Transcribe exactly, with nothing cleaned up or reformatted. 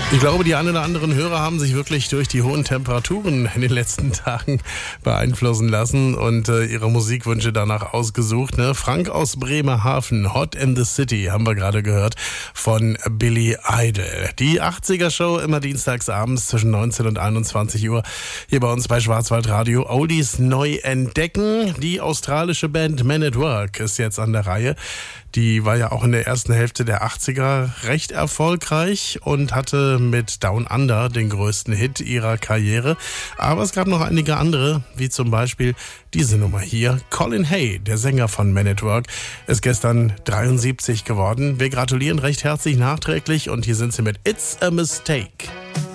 Ich glaube, die ein oder anderen Hörer haben sich wirklich durch die hohen Temperaturen in den letzten Tagen beeinflussen lassen und äh, ihre Musikwünsche danach ausgesucht. Ne? Frank aus Bremerhaven, Hot in the City, haben wir gerade gehört, von Billy Idol. Die achtziger-Show immer dienstags abends zwischen neunzehn und einundzwanzig Uhr hier bei uns bei Schwarzwaldradio. Oldies neu entdecken. Die australische Band Men at Work ist jetzt an der Reihe. Die war ja auch in der ersten Hälfte der achtziger recht erfolgreich und hatte mit Down Under den größten Hit ihrer Karriere. Aber es gab noch einige andere, wie zum Beispiel diese Nummer hier. Colin Hay, der Sänger von Men at Work, ist gestern dreiundsiebzig geworden. Wir gratulieren recht herzlich nachträglich und hier sind sie mit It's a Mistake.